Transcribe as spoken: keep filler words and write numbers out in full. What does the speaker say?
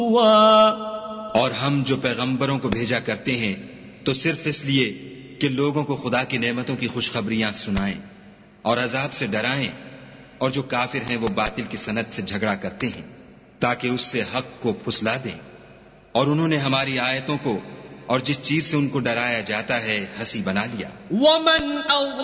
और हम जो पैगंबरों को भेजा करते हैं तो सिर्फ इसलिए कि लोगों को खुदा की नेमतों की खुशखबरियां सुनाएं और अजाब से डराएं, और जो काफिर हैं वो बातिल की सनत से झगड़ा करते हैं ताकि उससे हक को फुसला दें। और उन्होंने हमारी आयतों को और जिस चीज से उनको डराया जाता है हंसी बना लिया।